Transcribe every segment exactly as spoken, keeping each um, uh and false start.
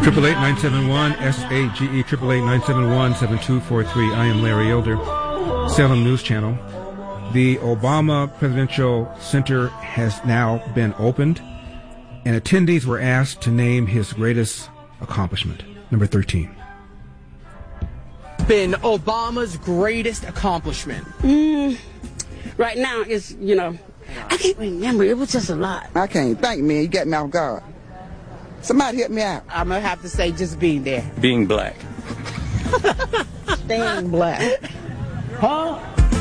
Triple eight nine seven one S A G E triple eight nine seven one seven two four three. I am Larry Elder, Salem News Channel. The Obama Presidential Center has now been opened, and attendees were asked to name his greatest accomplishment. Number thirteen. Been Obama's greatest accomplishment. Mm, right now, it's, you know, I can't remember. It was just a lot. I can't think, man. You got me off guard. Somebody help me out. I'm going to have to say just being there. Being black. Staying black. Huh?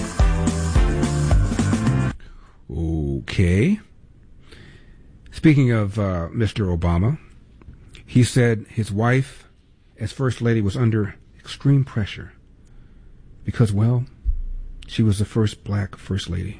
Okay. Speaking of uh, Mister Obama, he said his wife, as First Lady, was under extreme pressure because, well, she was the first black First Lady.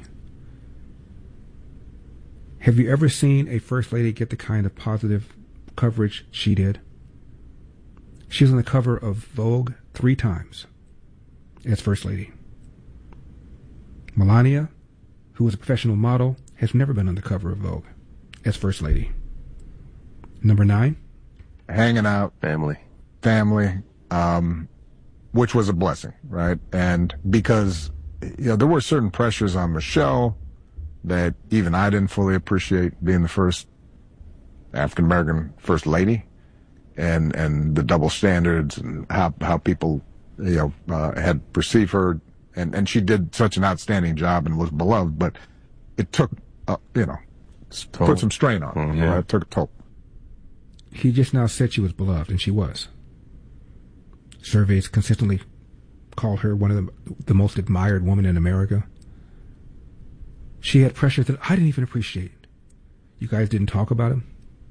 Have you ever seen a First Lady get the kind of positive coverage she did? She was on the cover of Vogue three times as First Lady. Melania, who was a professional model, has never been on the cover of Vogue as First Lady. Number nine. Hanging out. Family. Family, um, which was a blessing, right? And because, you know, there were certain pressures on Michelle that even I didn't fully appreciate, being the first African-American First Lady, and, and the double standards and how, how people, you know, uh, had perceived her. And, and she did such an outstanding job and was beloved, but it took, uh, you know, Toll. put some strain on her. Mm-hmm. Right? It took a toll. He just now said she was beloved, and she was. Surveys consistently call her one of the, the most admired women in America. She had pressure that I didn't even appreciate. You guys didn't talk about him?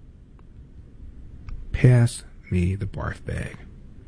Pass me the barf bag.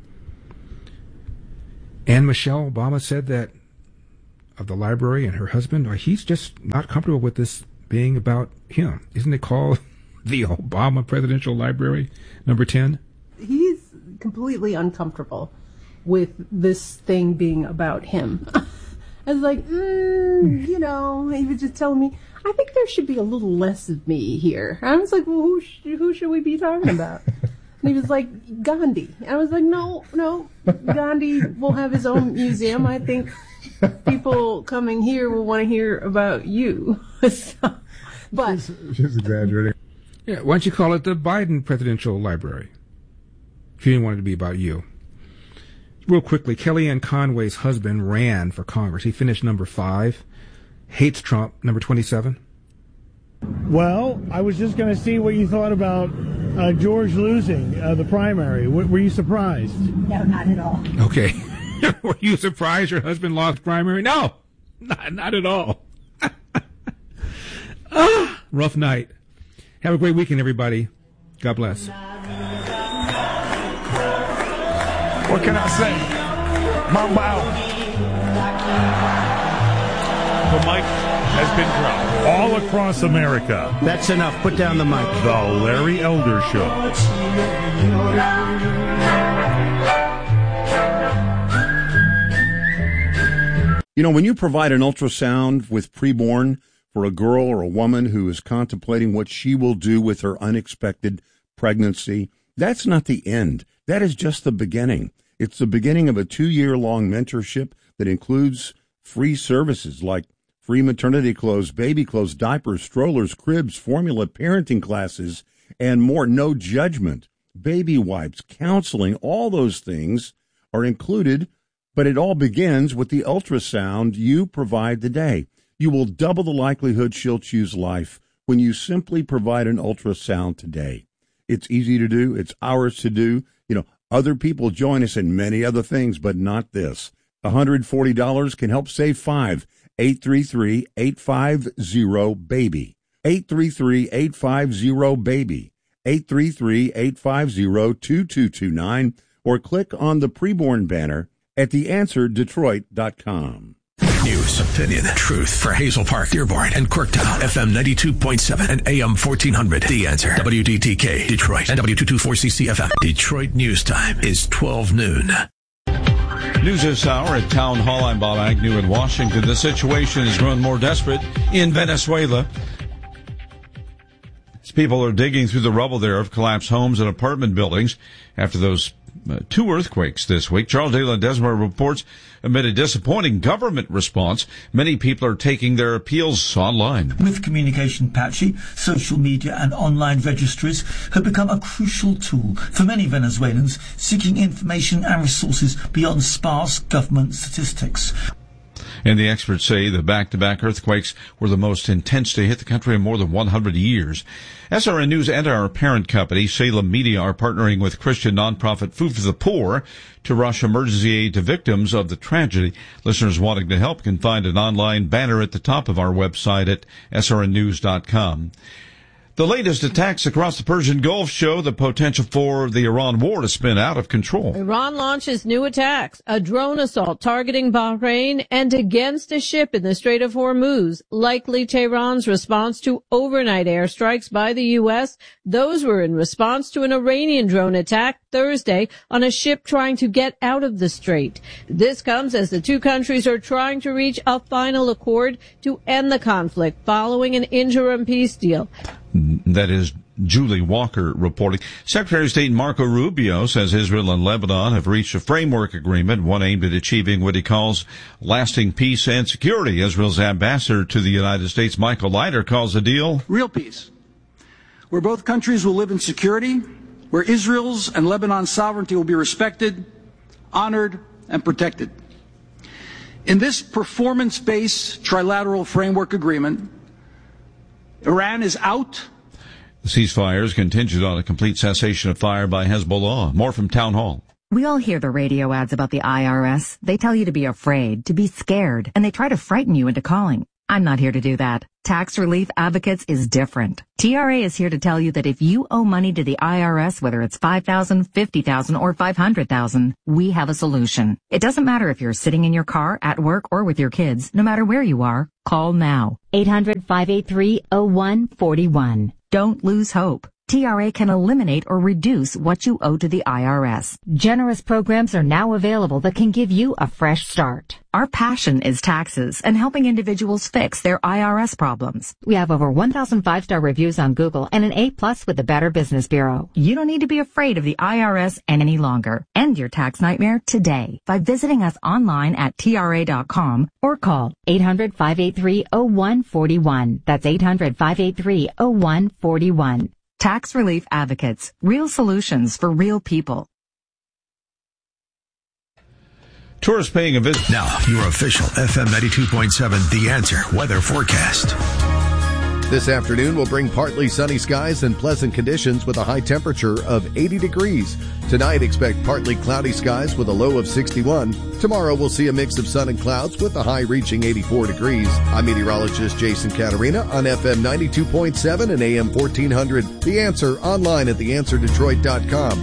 And Michelle Obama said that of the library and her husband, or he's just not comfortable with this being about him. Isn't it called the Obama Presidential Library, number ten? He's completely uncomfortable with this thing being about him. I was like, mm, you know, he was just telling me, I think there should be a little less of me here. I was like, well, who, sh- who should we be talking about? And he was like, Gandhi. I was like, no, no, Gandhi will have his own museum. I think people coming here will want to hear about you. So, but She's, she's exaggerating. Yeah, why don't you call it the Biden Presidential Library? If you didn't want it to be about you. Real quickly, Kellyanne Conway's husband ran for Congress. He finished number five. Hates Trump, number twenty-seven. Well, I was just going to see what you thought about uh, George losing uh, the primary. W- were you surprised? No, not at all. Okay. Were you surprised your husband lost primary? No, not, not at all. Ah, rough night. Have a great weekend, everybody. God bless. What can I say? Mamba out. The mic has been dropped all across America. That's enough. Put down the mic. The Larry Elder Show. You know, when you provide an ultrasound with preborn for a girl or a woman who is contemplating what she will do with her unexpected pregnancy, that's not the end. That is just the beginning. It's the beginning of a two-year-long mentorship that includes free services like free maternity clothes, baby clothes, diapers, strollers, cribs, formula, parenting classes, and more. No judgment, baby wipes, counseling, all those things are included, but it all begins with the ultrasound you provide today. You will double the likelihood she'll choose life when you simply provide an ultrasound today. It's easy to do. It's ours to do. You know, other people join us in many other things, but not this. one hundred forty dollars can help save five. eight three three, eight five zero, BABY. eight three three, eight five zero, BABY. eight three three, eight five zero, two two two nine or click on the preborn banner at the answer detroit dot com. News, opinion, truth for Hazel Park, Dearborn, and Corktown. F M ninety-two point seven and A M fourteen hundred. The Answer. W D T K, Detroit, and W two twenty-four C C F M. Detroit News Time is twelve noon. News this hour at Town Hall. I'm Bob Agnew in Washington. The situation has grown more desperate in Venezuela. People are digging through the rubble there of collapsed homes and apartment buildings after those uh, two earthquakes this week. Charles de Ledesma reports amid a disappointing government response, many people are taking their appeals online. With communication patchy, social media and online registries have become a crucial tool for many Venezuelans seeking information and resources beyond sparse government statistics. And the experts say the back-to-back earthquakes were the most intense to hit the country in more than one hundred years. S R N News and our parent company, Salem Media, are partnering with Christian nonprofit Food for the Poor to rush emergency aid to victims of the tragedy. Listeners wanting to help can find an online banner at the top of our website at S R N news dot com. The latest attacks across the Persian Gulf show the potential for the Iran war to spin out of control. Iran launches new attacks, a drone assault targeting Bahrain and against a ship in the Strait of Hormuz, likely Tehran's response to overnight airstrikes by the U S. Those were in response to an Iranian drone attack Thursday on a ship trying to get out of the strait. This comes as the two countries are trying to reach a final accord to end the conflict following an interim peace deal. That is Julie Walker reporting. Secretary of State Marco Rubio says Israel and Lebanon have reached a framework agreement, one aimed at achieving what he calls lasting peace and security. Israel's ambassador to the United States, Michael Leiter, calls the deal real peace, where both countries will live in security, where Israel's and Lebanon's sovereignty will be respected, honored, and protected. In this performance-based trilateral framework agreement, Iran is out. The ceasefire is contingent on a complete cessation of fire by Hezbollah. More from Town Hall. We all hear the radio ads about the I R S. They tell you to be afraid, to be scared, and they try to frighten you into calling. I'm not here to do that. Tax Relief Advocates is different. T R A is here to tell you that if you owe money to the I R S, whether it's five thousand dollars, fifty thousand dollars, or five hundred thousand dollars, we have a solution. It doesn't matter if you're sitting in your car, at work, or with your kids. No matter where you are, call now. eight hundred, five eight three, oh one four one. Don't lose hope. T R A can eliminate or reduce what you owe to the I R S. Generous programs are now available that can give you a fresh start. Our passion is taxes and helping individuals fix their I R S problems. We have over one thousand five-star reviews on Google and an A plus with the Better Business Bureau. You don't need to be afraid of the I R S any longer. End your tax nightmare today by visiting us online at T R A dot com or call eight hundred, five eight three, oh one four one. That's eight hundred, five eight three, oh one four one. Tax Relief Advocates. Real solutions for real people. Tourists paying a visit. Now, your official F M ninety-two point seven The Answer weather forecast. This afternoon will bring partly sunny skies and pleasant conditions with a high temperature of eighty degrees. Tonight, expect partly cloudy skies with a low of sixty-one. Tomorrow, we'll see a mix of sun and clouds with a high reaching eighty-four degrees. I'm meteorologist Jason Caterina on F M ninety-two point seven and A M fourteen hundred. The Answer online at the answer detroit dot com.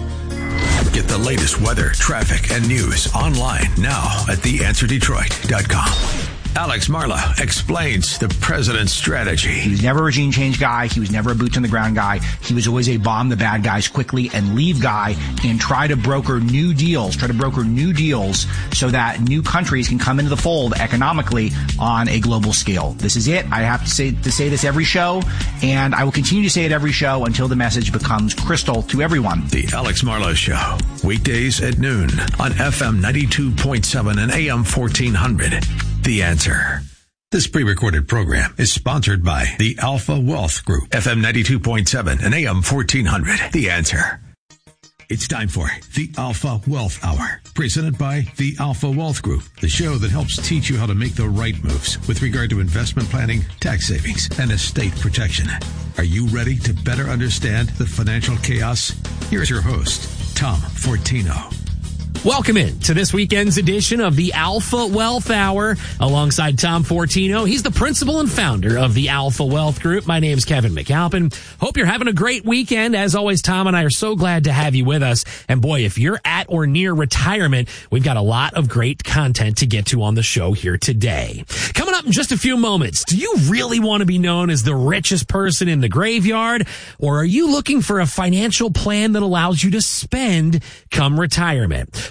Get the latest weather, traffic, and news online now at the answer detroit dot com. Alex Marla explains the president's strategy. He was never a regime change guy. He was never a boots-on-the-ground guy. He was always a bomb the bad guys quickly and leave guy and try to broker new deals, try to broker new deals so that new countries can come into the fold economically on a global scale. This is it. I have to say to say this every show, and I will continue to say it every show until the message becomes crystal to everyone. The Alex Marla Show, weekdays at noon on F M ninety-two point seven and A M fourteen hundred. The Answer. This pre-recorded program is sponsored by the Alpha Wealth Group, F M ninety-two point seven and A M fourteen hundred. The Answer. It's time for the Alpha Wealth Hour, presented by the Alpha Wealth Group, the show that helps teach you how to make the right moves with regard to investment planning, tax savings, and estate protection. Are you ready to better understand the financial chaos? Here's your host, Tom Fortino. Welcome in to this weekend's edition of the Alpha Wealth Hour alongside Tom Fortino. He's the principal and founder of the Alpha Wealth Group. My name's Kevin McAlpin. Hope you're having a great weekend. As always, Tom and I are so glad to have you with us. And boy, if you're at or near retirement, we've got a lot of great content to get to on the show here today. Coming up in just a few moments, do you really want to be known as the richest person in the graveyard? Or are you looking for a financial plan that allows you to spend come retirement?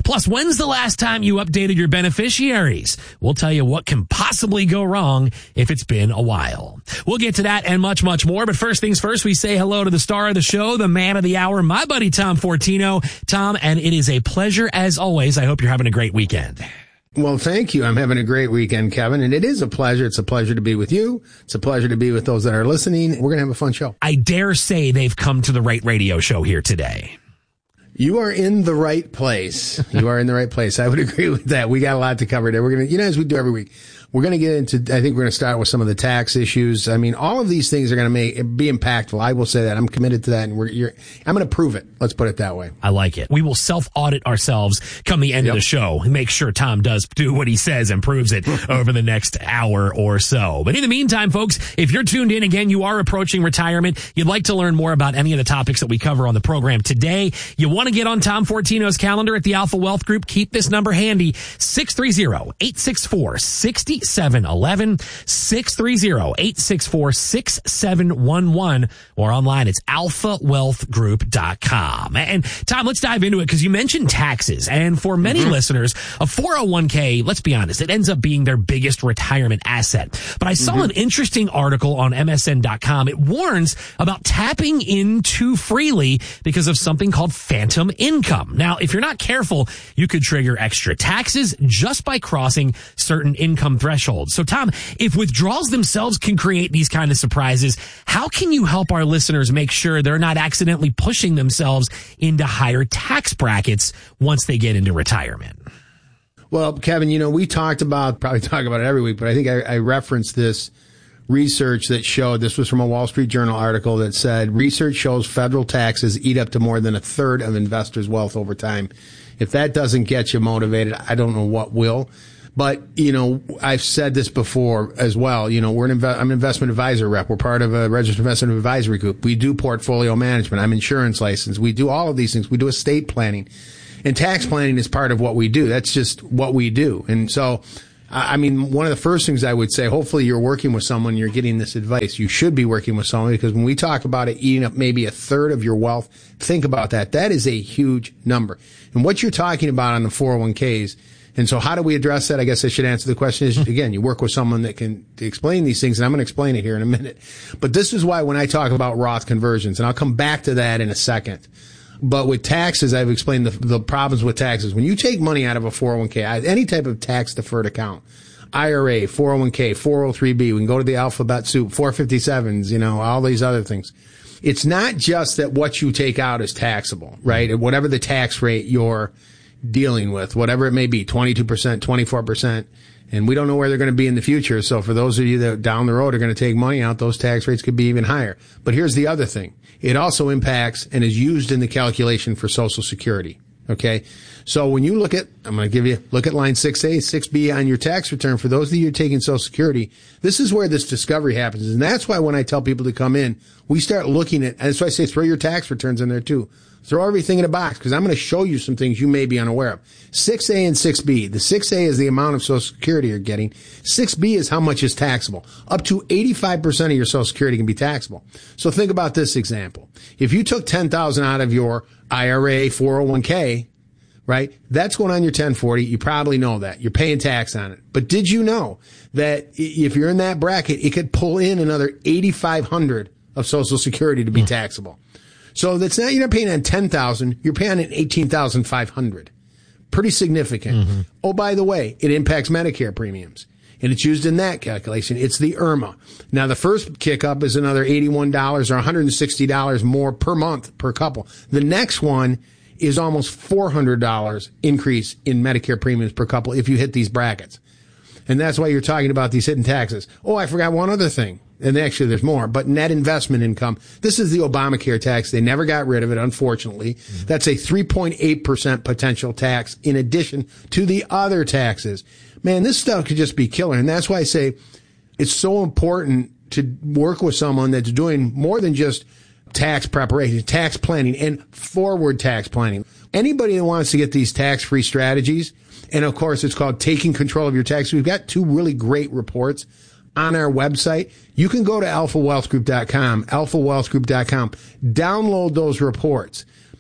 Plus, when's the last time you updated your beneficiaries? We'll tell you what can possibly go wrong if it's been a while. We'll get to that and much, much more. But first things first, we say hello to the star of the show, the man of the hour, my buddy Tom Fortino. Tom, and it is a pleasure as always. I hope you're having a great weekend. Well, thank you. I'm having a great weekend, Kevin, and it is a pleasure. It's a pleasure to be with you. It's a pleasure to be with those that are listening. We're going to have a fun show. I dare say they've come to the right radio show here today. You are in the right place. You are in the right place. I would agree with that. We got a lot to cover today. We're going to, you know, as we do every week, we're going to get into, I think we're going to start with some of the tax issues. I mean, all of these things are going to make be impactful. I will say that. I'm committed to that, and we're, you're, I'm going to prove it. Let's put it that way. I like it. We will self-audit ourselves come the end yep. of the show and make sure Tom does do what he says and proves it over the next hour or so. But in the meantime, folks, if you're tuned in again, you are approaching retirement. You'd like to learn more about any of the topics that we cover on the program today. You want to get on Tom Fortino's calendar at the Alpha Wealth Group. Keep this number handy. six three zero, eight six four, six seven one one. six three zero, eight six four, six seven one one. Or online, it's alpha wealth group dot com. And Tom, let's dive into it because you mentioned taxes. And for many mm-hmm. listeners, a four oh one k, let's be honest, it ends up being their biggest retirement asset. But I saw mm-hmm. an interesting article on M S N dot com. It warns about tapping in too freely because of something called phantom income. Now, if you're not careful, you could trigger extra taxes just by crossing certain income thresholds. So, Tom, if withdrawals themselves can create these kind of surprises, how can you help our listeners make sure they're not accidentally pushing themselves into higher tax brackets once they get into retirement? Well, Kevin, you know, we talked about, probably talk about it every week, but I think I, I referenced this research that showed, this was from a Wall Street Journal article that said, research shows federal taxes eat up to more than a third of investors' wealth over time. If that doesn't get you motivated, I don't know what will. But, you know, I've said this before as well. You know, we're an inve- I'm an investment advisor rep. We're part of a registered investment advisory group. We do portfolio management. I'm insurance licensed. We do all of these things. We do estate planning. And tax planning is part of what we do. That's just what we do. And so, I mean, one of the first things I would say, hopefully you're working with someone, you're getting this advice. You should be working with someone, because when we talk about it eating up maybe a third of your wealth, think about that. That is a huge number. And what you're talking about on the four oh one k's, and so how do we address that? I guess I should answer the question is, again, you work with someone that can explain these things, and I'm going to explain it here in a minute. But this is why when I talk about Roth conversions, and I'll come back to that in a second. But with taxes, I've explained the, the problems with taxes. When you take money out of a four oh one k, any type of tax-deferred account, I R A, four oh one k, four oh three b, we can go to the alphabet soup, four fifty-sevens, you know, all these other things. It's not just that what you take out is taxable, right? At whatever the tax rate you're dealing with, whatever it may be, twenty-two percent, twenty-four percent. And we don't know where they're going to be in the future. So for those of you that down the road are going to take money out, those tax rates could be even higher. But here's the other thing. It also impacts and is used in the calculation for Social Security. Okay. So when you look at, I'm going to give you, look at line six A, six B on your tax return. For those of you who are taking Social Security, this is where this discovery happens. And that's why when I tell people to come in, we start looking at, and that's why I say throw your tax returns in there too. Throw everything in a box, because I'm going to show you some things you may be unaware of. six A and six B. The six A is the amount of Social Security you're getting. six B is how much is taxable. Up to eighty-five percent of your Social Security can be taxable. So think about this example. If you took ten thousand dollars out of your I R A, four oh one k, right? That's going on your ten forty. You probably know that. You're paying tax on it. But did you know that if you're in that bracket, it could pull in another eighty-five hundred dollars of Social Security to be mm. taxable? So that's not, you're not paying on ten thousand, you're paying on eighteen thousand five hundred. Pretty significant. Mm-hmm. Oh, by the way, it impacts Medicare premiums, and it's used in that calculation. It's the I R M A. Now, the first kick up is another eighty-one dollars or one hundred sixty dollars more per month per couple. The next one is almost four hundred dollars increase in Medicare premiums per couple if you hit these brackets. And that's why you're talking about these hidden taxes. Oh, I forgot one other thing. And actually, there's more, but net investment income. This is the Obamacare tax. They never got rid of it, unfortunately. Mm-hmm. That's a three point eight percent potential tax in addition to the other taxes. Man, this stuff could just be killer. And that's why I say it's so important to work with someone that's doing more than just tax preparation, tax planning, and forward tax planning. Anybody that wants to get these tax-free strategies, and of course, it's called Taking Control of Your Taxes. We've got two really great reports on our website. You can go to alpha wealth group dot com, alpha wealth group dot com, download those reports.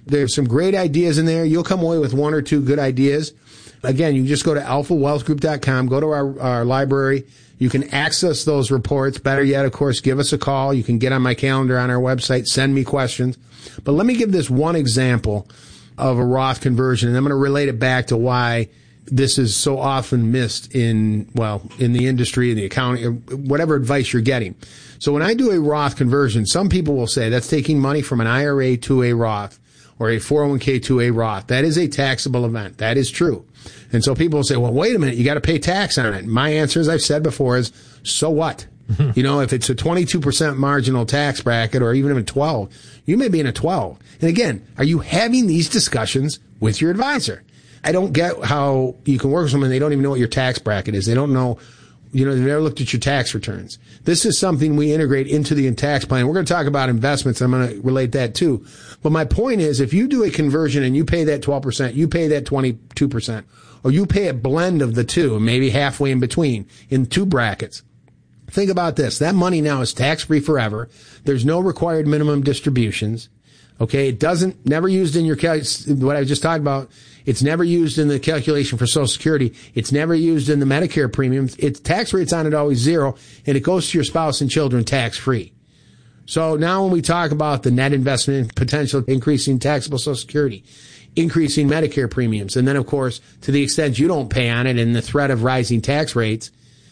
There's some great ideas in there. You'll come away with one or two good ideas. Again, you just go to alpha wealth group dot com, go to our, our library. You can access those reports. Better yet, of course, give us a call. You can get on my calendar on our website, send me questions. But let me give this one example of a Roth conversion, and I'm going to relate it back to why this is so often missed in, well, in the industry, in the accounting, whatever advice you're getting. So when I do a Roth conversion, some people will say that's taking money from an I R A to a Roth or a four oh one k to a Roth. That is a taxable event. That is true. And so people will say, well, wait a minute, you got to pay tax on it. My answer, as I've said before, is so what? You know, if it's a twenty-two percent marginal tax bracket or even a twelve, you may be in a twelve. And again, are you having these discussions with your advisor? I don't get how you can work with someone and they don't even know what your tax bracket is. They don't know, you know, they've never looked at your tax returns. This is something we integrate into the tax plan. We're going to talk about investments. I'm going to relate that too. But my point is, if you do a conversion and you pay that twelve percent, you pay that twenty-two percent, or you pay a blend of the two, maybe halfway in between, in two brackets. Think about this. That money now is tax-free forever. There's no required minimum distributions. Okay. It doesn't, never used in your, cal- what I just talked about. It's never used in the calculation for Social Security. It's never used in the Medicare premiums. Its tax rate's on it always zero, and it goes to your spouse and children tax-free. So now when we talk about the net investment potential, increasing taxable Social Security, increasing Medicare premiums, and then, of course, to the extent you don't pay on it and the threat of rising tax rates,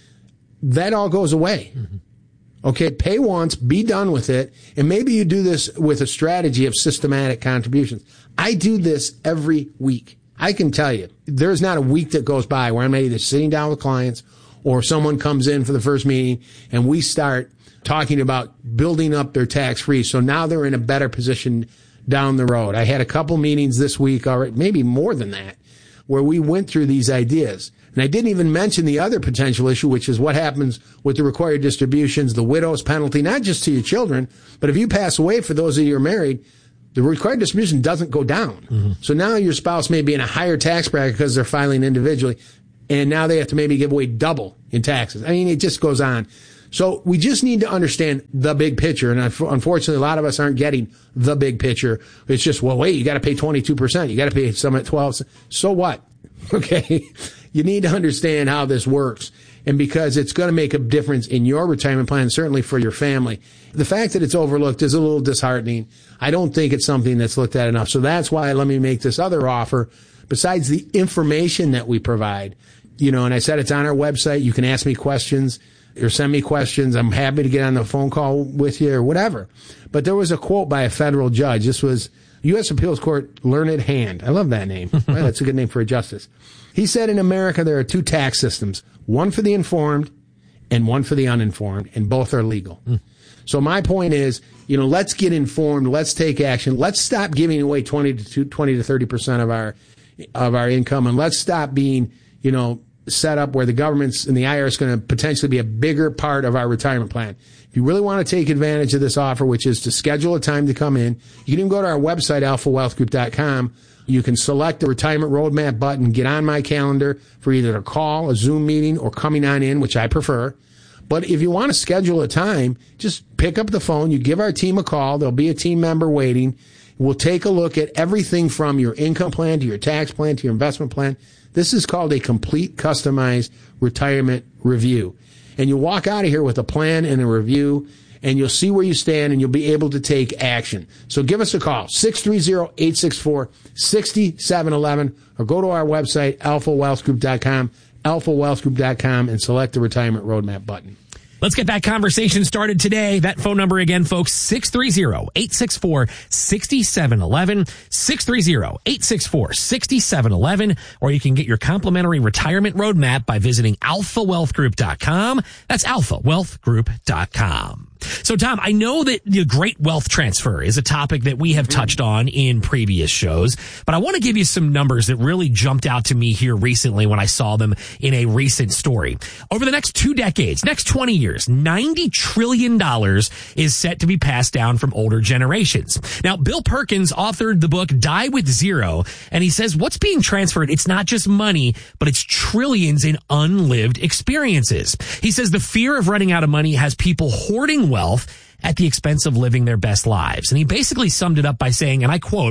that all goes away. Mm-hmm. Okay, pay once, be done with it, and maybe you do this with a strategy of systematic contributions. I do this every week. I can tell you, there's not a week that goes by where I'm either sitting down with clients or someone comes in for the first meeting and we start talking about building up their tax-free. So now they're in a better position down the road. I had a couple meetings this week, or maybe more than that, where we went through these ideas. And I didn't even mention the other potential issue, which is what happens with the required distributions, the widow's penalty, not just to your children, but if you pass away, for those of you who are married, the required distribution doesn't go down. Mm-hmm. So now your spouse may be in a higher tax bracket because they're filing individually, and now they have to maybe give away double in taxes. I mean, it just goes on. So we just need to understand the big picture, and unfortunately, a lot of us aren't getting the big picture. It's just, well, wait, you got to pay twenty-two percent. You got to pay some at twelve. So what? Okay. You need to understand how this works. And because it's going to make a difference in your retirement plan, certainly for your family. The fact that it's overlooked is a little disheartening. I don't think it's something that's looked at enough. So that's why let me make this other offer. Besides the information that we provide, you know, and I said it's on our website. You can ask me questions or send me questions. I'm happy to get on the phone call with you or whatever. But there was a quote by a federal judge. This was U S Appeals Court Learned Hand. I love that name. Right? That's a good name for a justice. He said in America there are two tax systems, one for the informed and one for the uninformed, and both are legal. Mm. So my point is, you know, let's get informed. Let's take action. Let's stop giving away twenty to thirty percent of our, of our income. And let's stop being, you know, set up where the government's and the I R S is going to potentially be a bigger part of our retirement plan. If you really want to take advantage of this offer, which is to schedule a time to come in, you can even go to our website, alpha wealth group dot com. You can select the retirement roadmap button, get on my calendar for either a call, a Zoom meeting, or coming on in, which I prefer. But if you want to schedule a time, just pick up the phone. You give our team a call. There'll be a team member waiting. We'll take a look at everything from your income plan to your tax plan to your investment plan. This is called a complete customized retirement review. And you walk out of here with a plan and a review, and you'll see where you stand, and you'll be able to take action. So give us a call, six three zero, eight six four, six seven one one, or go to our website, alpha wealth group dot com, alpha wealth group dot com, and select the retirement roadmap button. Let's get that conversation started today. That phone number again, folks, six three zero, eight six four, six seven one one, six three zero, eight six four, six seven one one, or you can get your complimentary retirement roadmap by visiting alpha wealth group dot com. That's alpha wealth group dot com. So, Tom, I know that the great wealth transfer is a topic that we have touched on in previous shows, but I want to give you some numbers that really jumped out to me here recently when I saw them in a recent story. Over the next two decades, next twenty years, ninety trillion dollars is set to be passed down from older generations. Now, Bill Perkins authored the book Die with Zero, and he says what's being transferred, it's not just money, but it's trillions in unlived experiences. He says the fear of running out of money has people hoarding wealth at the expense of living their best lives. And he basically summed it up by saying, and I quote,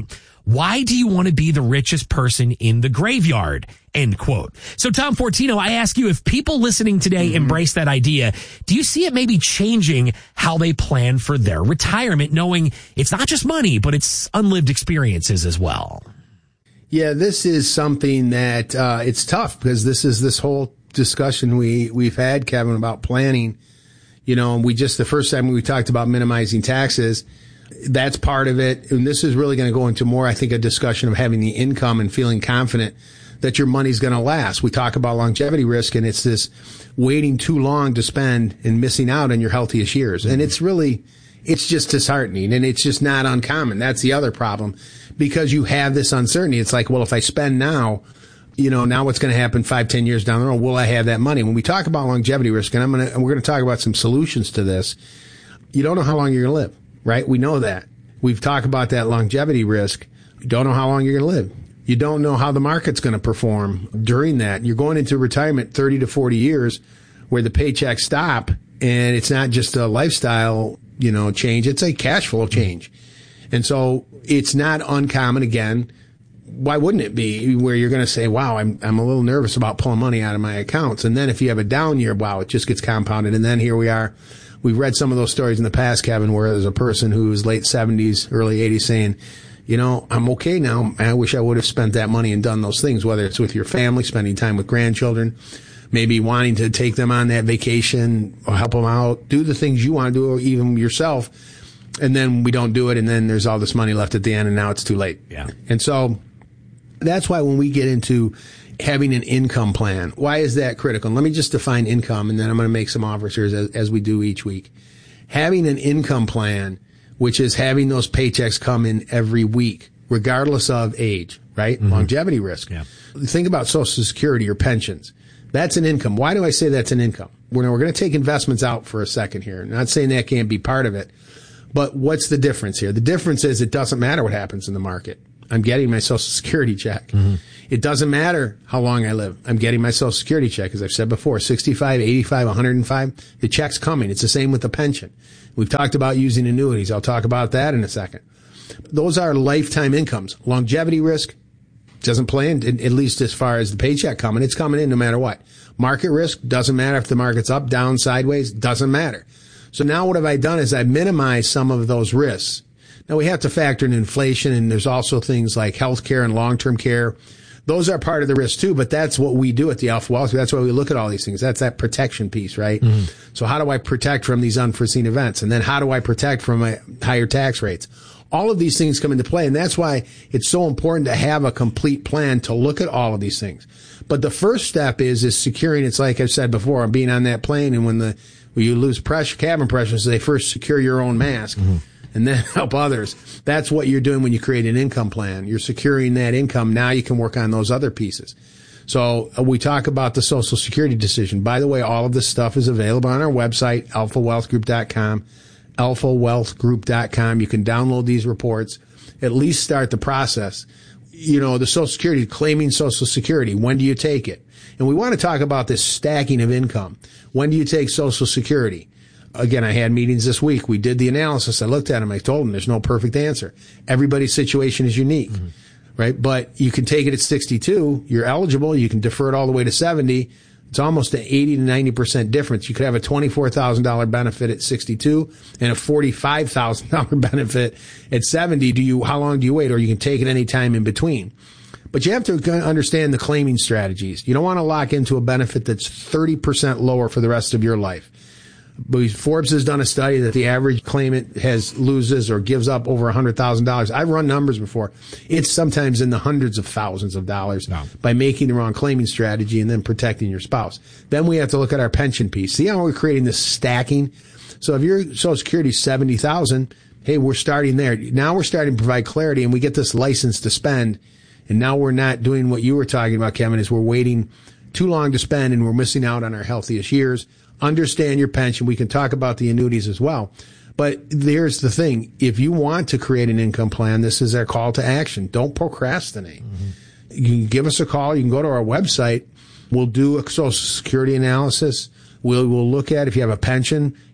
Why do you want to be the richest person in the graveyard? End quote. So Tom Fortino, I ask you, if people listening today mm-hmm. embrace that idea, do you see it maybe changing how they plan for their retirement, knowing it's not just money, but it's unlived experiences as well? Yeah, this is something that uh, it's tough because this is this whole discussion we, we've had, Kevin, about planning. You know, we just, the first time we talked about minimizing taxes, that's part of it. And this is really going to go into more, I think, a discussion of having the income and feeling confident that your money's going to last. We talk about longevity risk, and it's this waiting too long to spend and missing out on your healthiest years. And it's really, it's just disheartening, and it's just not uncommon. That's the other problem, because you have this uncertainty. It's like, well, if I spend now, you know, now what's going to happen five, ten years down the road? Will I have that money? When we talk about longevity risk, and I'm going to, and we're going to talk about some solutions to this, you don't know how long you're going to live, right? We know that. We've talked about that longevity risk. You don't know how long you're going to live. You don't know how the market's going to perform during that. You're going into retirement thirty to forty years where the paychecks stop, and it's not just a lifestyle, you know, change. It's a cash flow change. And so it's not uncommon, again. Why wouldn't it be, where you're going to say, wow, I'm I'm a little nervous about pulling money out of my accounts. And then if you have a down year, wow, it just gets compounded. And then here we are. We've read some of those stories in the past, Kevin, where there's a person who's late seventies, early eighties saying, you know, I'm okay now. I wish I would have spent that money and done those things, whether it's with your family, spending time with grandchildren, maybe wanting to take them on that vacation or help them out, do the things you want to do, or even yourself. And then we don't do it. And then there's all this money left at the end, and now it's too late. Yeah. And so that's why when we get into having an income plan, why is that critical? And let me just define income, and then I'm going to make some offers here as, as we do each week. Having an income plan, which is having those paychecks come in every week, regardless of age, right? Mm-hmm. Longevity risk. Yeah. Think about Social Security or pensions. That's an income. Why do I say that's an income? We're, we're going to take investments out for a second here. I'm not saying that can't be part of it. But what's the difference here? The difference is it doesn't matter what happens in the market. I'm getting my Social Security check. Mm-hmm. It doesn't matter how long I live. I'm getting my Social Security check. As I've said before, sixty-five, eighty-five, one hundred five, the check's coming. It's the same with the pension. We've talked about using annuities. I'll talk about that in a second. Those are lifetime incomes. Longevity risk doesn't play in, at least as far as the paycheck coming. It's coming in no matter what. Market risk doesn't matter if the market's up, down, sideways, doesn't matter. So now what have I done is I've minimized some of those risks. Now we have to factor in inflation, and there's also things like healthcare and long-term care. Those are part of the risk too, but that's what we do at the Alpha Wealth. That's why we look at all these things. That's that protection piece, right? Mm-hmm. So how do I protect from these unforeseen events? And then how do I protect from my higher tax rates? All of these things come into play, and that's why it's so important to have a complete plan to look at all of these things. But the first step is is securing. It's like I've said before, being on that plane, and when the when you lose pressure, cabin pressure, so they first secure your own mask. Mm-hmm. And then help others. That's what you're doing when you create an income plan. You're securing that income. Now you can work on those other pieces. So uh, we talk about the Social Security decision. By the way, all of this stuff is available on our website, alpha wealth group dot com, alpha wealth group dot com. You can download these reports, at least start the process. You know, the Social Security, claiming Social Security. When do you take it? And we want to talk about this stacking of income. When do you take Social Security? Again, I had meetings this week. We did the analysis. I looked at them. I told them there's no perfect answer. Everybody's situation is unique, mm-hmm. right? But you can take it at sixty-two. You're eligible. You can defer it all the way to seventy. It's almost an eighty to ninety percent difference. You could have a twenty-four thousand dollars benefit at sixty-two and a forty-five thousand dollars benefit at seventy. Do you, how long do you wait? Or you can take it any time in between. But you have to understand the claiming strategies. You don't want to lock into a benefit that's thirty percent lower for the rest of your life. But Forbes has done a study that the average claimant has loses or gives up over one hundred thousand dollars. I've run numbers before. It's sometimes in the hundreds of thousands of dollars no. by making the wrong claiming strategy and then protecting your spouse. Then we have to look at our pension piece. See how we're creating this stacking? So if your Social Security is seventy thousand dollars, hey, we're starting there. Now we're starting to provide clarity, and we get this license to spend. And now we're not doing what you were talking about, Kevin, is we're waiting too long to spend, and we're missing out on our healthiest years. Understand your pension. We can talk about the annuities as well. But there's the thing. If you want to create an income plan, this is our call to action. Don't procrastinate. Mm-hmm. You can give us a call. You can go to our website. We'll do a Social Security analysis. We'll, we'll look at if you have a pension.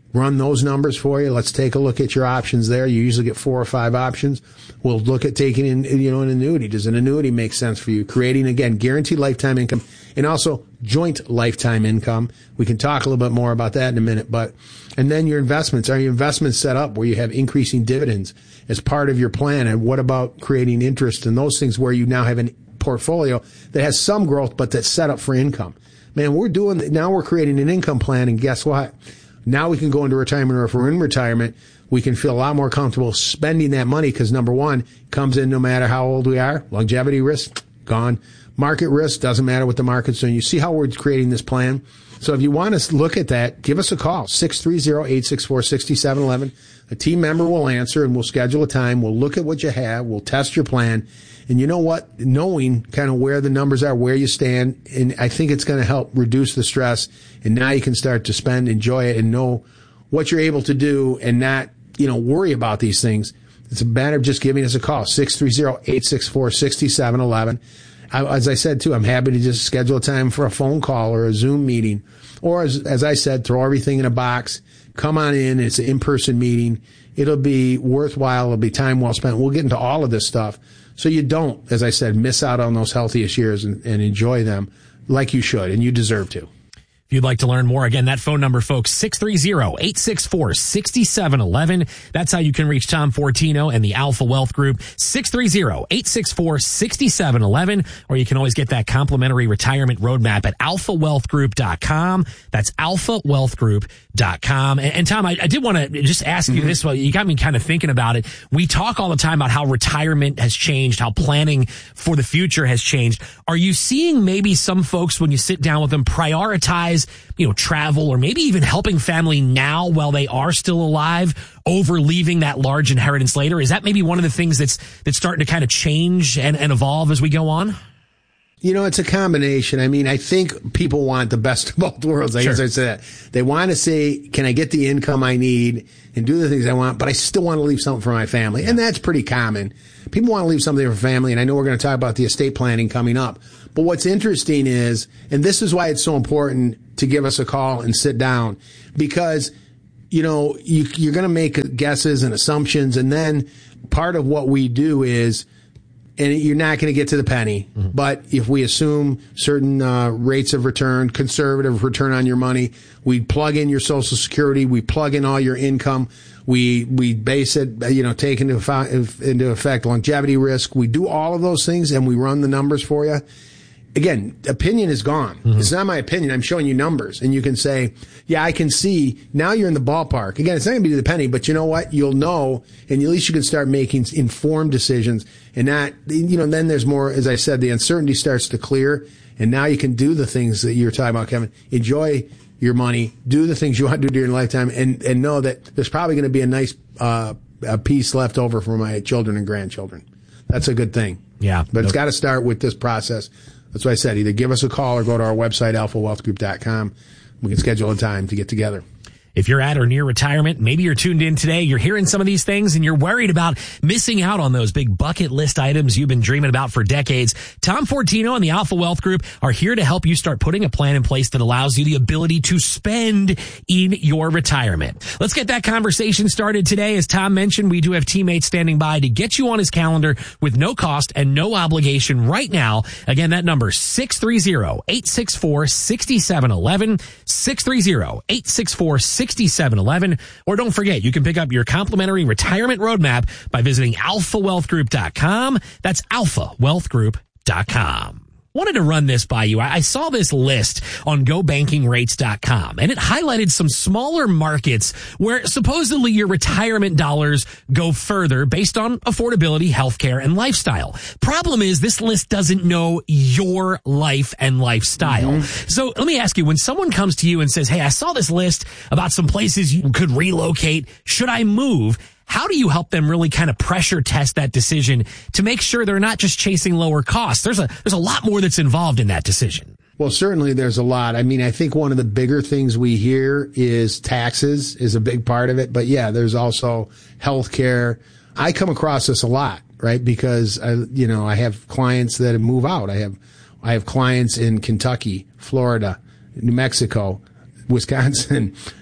run those numbers for you. Let's take a look at your options there. You usually get four or five options. We'll look at taking in, you know, an annuity. Does an annuity make sense for you? Creating, again, guaranteed lifetime income and also joint lifetime income. We can talk a little bit more about that in a minute, but, and then your investments. Are your investments set up where you have increasing dividends as part of your plan? And what about creating interest and those things where you now have a portfolio that has some growth, but that's set up for income? Man, we're doing, now we're creating an income plan, and guess what? Now we can go into retirement, or if we're in retirement, we can feel a lot more comfortable spending that money because, number one, comes in no matter how old we are. Longevity risk, gone. Market risk, doesn't matter what the market's doing. You see how we're creating this plan? So if you want to look at that, give us a call, six three zero, eight six four, six seven one one. A team member will answer, and we'll schedule a time. We'll look at what you have. We'll test your plan. And you know what? Knowing kind of where the numbers are, where you stand, and I think it's going to help reduce the stress. And now you can start to spend, enjoy it, and know what you're able to do and not, you know, worry about these things. It's a matter of just giving us a call, six three zero, eight six four, six seven one one. I, as I said, too, I'm happy to just schedule a time for a phone call or a Zoom meeting. Or, as, as I said, throw everything in a box. Come on in. It's an in-person meeting. It'll be worthwhile. It'll be time well spent. We'll get into all of this stuff so you don't, as I said, miss out on those healthiest years and, and enjoy them like you should, and you deserve to. If you'd like to learn more, again, that phone number, folks, six three zero, eight six four, six seven one one. That's how you can reach Tom Fortino and the Alpha Wealth Group, six three zero, eight six four, six seven one one. Or you can always get that complimentary retirement roadmap at alpha wealth group dot com. That's alpha wealth group dot com. And, and Tom, I, I did want to just ask you mm-hmm. this. Well, you got me kind of thinking about it. We talk all the time about how retirement has changed, how planning for the future has changed. Are you seeing maybe some folks, when you sit down with them, prioritize, you know, travel or maybe even helping family now while they are still alive over leaving that large inheritance later? Is that maybe one of the things that's that's starting to kind of change and, and evolve as we go on? You know, it's a combination. I mean, I think people want the best of both worlds. I sure. guess I said that. They want to say, can I get the income I need and do the things I want, but I still want to leave something for my family. Yeah. And that's pretty common. People want to leave something for family, and I know we're going to talk about the estate planning coming up. But what's interesting is, and this is why it's so important to give us a call and sit down, because, you know, you, you're going to make guesses and assumptions, and then part of what we do is, and you're not going to get to the penny, mm-hmm. but if we assume certain uh, rates of return, conservative return on your money, we plug in your Social Security, we plug in all your income, we we base it, you know, take into, into effect longevity risk, we do all of those things, and we run the numbers for you. Again, opinion is gone. Mm-hmm. It's not my opinion. I'm showing you numbers. And you can say, yeah, I can see. Now you're in the ballpark. Again, it's not going to be to the penny, but you know what? You'll know, and at least you can start making informed decisions. And not, you know, then there's more, as I said, the uncertainty starts to clear. And now you can do the things that you're talking about, Kevin. Enjoy your money. Do the things you want to do during your lifetime. And, and know that there's probably going to be a nice uh, a piece left over for my children and grandchildren. That's a good thing. Yeah. But it's got to start with this process. That's what I said. Either give us a call or go to our website, alpha wealth group dot com. We can schedule a time to get together. If you're at or near retirement, maybe you're tuned in today, you're hearing some of these things, and you're worried about missing out on those big bucket list items you've been dreaming about for decades. Tom Fortino and the Alpha Wealth Group are here to help you start putting a plan in place that allows you the ability to spend in your retirement. Let's get that conversation started today. As Tom mentioned, we do have teammates standing by to get you on his calendar with no cost and no obligation right now. Again, that number, six three zero, eight six four, six seven one one, six three zero, eight six four, six seven one one. Or don't forget, you can pick up your complimentary retirement roadmap by visiting alpha wealth group dot com. That's alpha wealth group dot com. Wanted to run this by you. I saw this list on go banking rates dot com, and it highlighted some smaller markets where supposedly your retirement dollars go further based on affordability, healthcare, and lifestyle. Problem is, this list doesn't know your life and lifestyle. Mm-hmm. So let me ask you, when someone comes to you and says, hey, I saw this list about some places you could relocate, should I move? How do you help them really kind of pressure test that decision to make sure they're not just chasing lower costs? There's a there's a lot more that's involved in that decision. Well, certainly there's a lot. I mean, I think one of the bigger things we hear is taxes is a big part of it. But yeah, there's also healthcare. I come across this a lot, right? Because I, you know, I have clients that move out. I have I have clients in Kentucky, Florida, New Mexico, Wisconsin,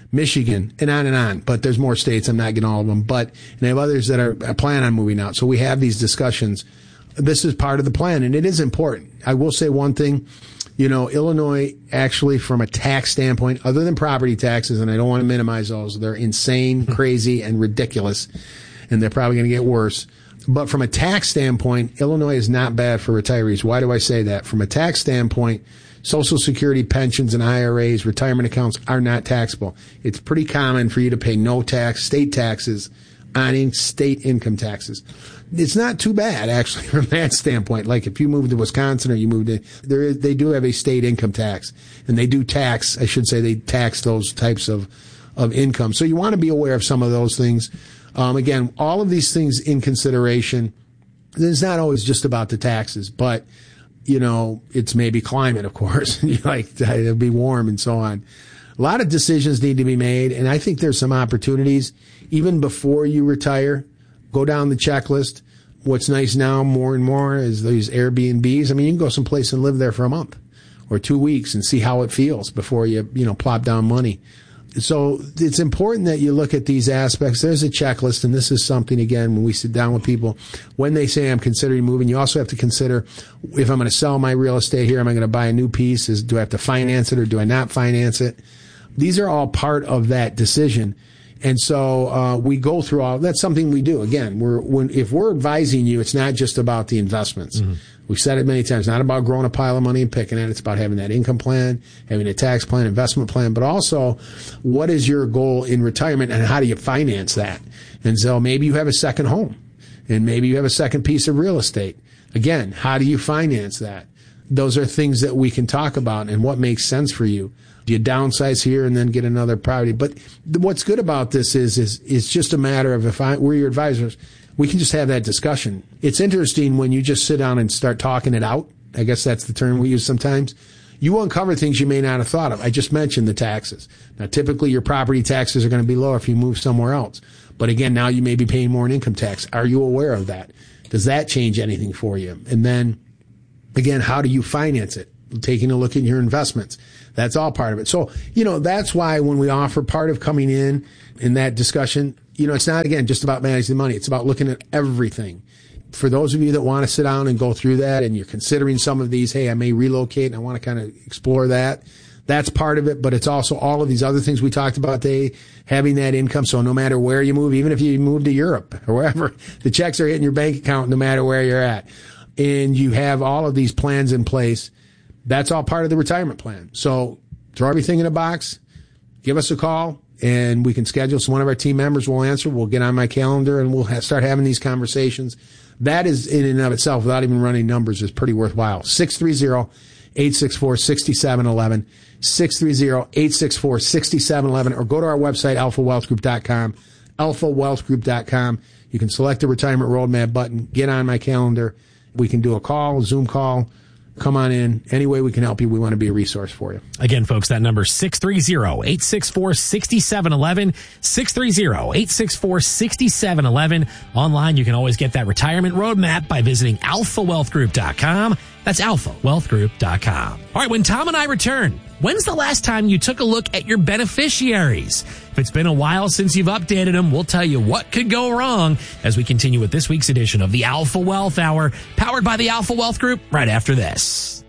Michigan, and on and on. But there's more states. I'm not getting all of them. But and I have others that are plan on moving out. So we have these discussions. This is part of the plan, and it is important. I will say one thing. You know, Illinois actually, from a tax standpoint, other than property taxes, and I don't want to minimize those, they're insane, crazy, and ridiculous, and they're probably going to get worse. But from a tax standpoint, Illinois is not bad for retirees. Why do I say that? From a tax standpoint, Social Security, pensions, and I R As, retirement accounts are not taxable. It's pretty common for you to pay no tax, state taxes, on state income taxes. It's not too bad, actually, from that standpoint. Like if you move to Wisconsin or you move to, there is, they do have a state income tax, and they do tax, I should say, they tax those types of, of income. So you want to be aware of some of those things. Um, again, all of these things in consideration. It's not always just about the taxes, but, you know, it's maybe climate, of course. Like, it'll be warm and so on. A lot of decisions need to be made, and I think there's some opportunities. Even before you retire, go down the checklist. What's nice now more and more is these Airbnbs. I mean, you can go someplace and live there for a month or two weeks and see how it feels before you, you know, plop down money. So it's important that you look at these aspects. There's a checklist, and this is something, again, when we sit down with people, when they say I'm considering moving, you also have to consider if I'm going to sell my real estate here, am I going to buy a new piece? Is, do I have to finance it or do I not finance it? These are all part of that decision. And so uh, we go through all. That's something we do. Again, we're when if we're advising you, it's not just about the investments. Mm-hmm. We've said it many times. Not about growing a pile of money and picking it. It's about having that income plan, having a tax plan, investment plan, but also what is your goal in retirement and how do you finance that? And so maybe you have a second home, and maybe you have a second piece of real estate. Again, how do you finance that? Those are things that we can talk about and what makes sense for you. Do you downsize here and then get another property? But what's good about this is, is it's just a matter of if I, we're your advisors, we can just have that discussion. It's interesting when you just sit down and start talking it out. I guess that's the term we use sometimes. You uncover things you may not have thought of. I just mentioned the taxes. Now, typically your property taxes are going to be lower if you move somewhere else. But again, now you may be paying more in income tax. Are you aware of that? Does that change anything for you? And then, again, how do you finance it? Taking a look at your investments. That's all part of it. So, you know, that's why when we offer part of coming in in that discussion, you know, it's not, again, just about managing the money. It's about looking at everything. For those of you that want to sit down and go through that and you're considering some of these, hey, I may relocate and I want to kind of explore that. That's part of it, but it's also all of these other things we talked about today, having that income. So no matter where you move, even if you move to Europe or wherever, the checks are hitting your bank account no matter where you're at. And you have all of these plans in place. That's all part of the retirement plan. So throw everything in a box, give us a call, and we can schedule. So one of our team members will answer. We'll get on my calendar, and we'll ha- start having these conversations. That is, in and of itself, without even running numbers, is pretty worthwhile. six three zero, eight six four, six seven one one, six three zero, eight six four, six seven one one, or go to our website, alpha wealth group dot com, alpha wealth group dot com. You can select the retirement roadmap button, get on my calendar. We can do a call, a Zoom call. Come on in. Any way we can help you, we want to be a resource for you. Again, folks, that number is six three zero, eight six four, six seven one one, six three zero, eight six four, six seven one one. Online, you can always get that retirement roadmap by visiting alpha wealth group dot com. That's alpha wealth group dot com. All right, when Tom and I return, when's the last time you took a look at your beneficiaries? If it's been a while since you've updated them, we'll tell you what could go wrong as we continue with this week's edition of the Alpha Wealth Hour, powered by the Alpha Wealth Group, right after this.